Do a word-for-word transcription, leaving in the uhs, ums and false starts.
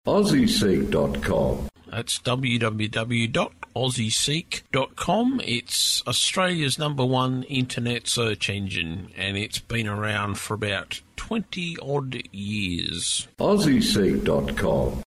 Aussie Seek dot com. That's w w w dot aussie seek dot com. It's Australia's number one internet search engine, and it's been around for about twenty odd years. Aussie Seek dot com.